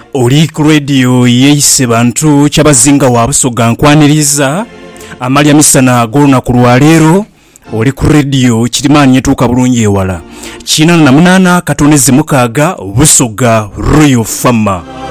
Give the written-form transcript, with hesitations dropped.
Oli ku radio yeise bantu kyabazinga wa Busoga nkwaniriza amalya misana ag'olunaku lwaleero. Oli ku radio Kirimani etuuka bulungi ewala 88 katonezi mukaaga Busoga Royal Farmer.